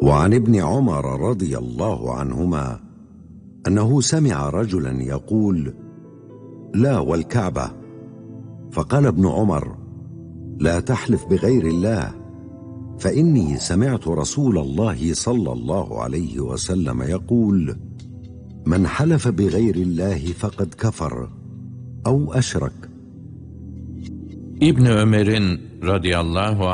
وعن ابن عمر رضي الله عنهما أنه سمع رجلا يقول: لا والكعبة. فقال ابن عمر: لا تحلف بغير الله، فإني سمعت رسول الله صلى الله عليه وسلم يقول: من حلف بغير الله فقد كفر أو أشرك. İbn Ömer'in radıyallahu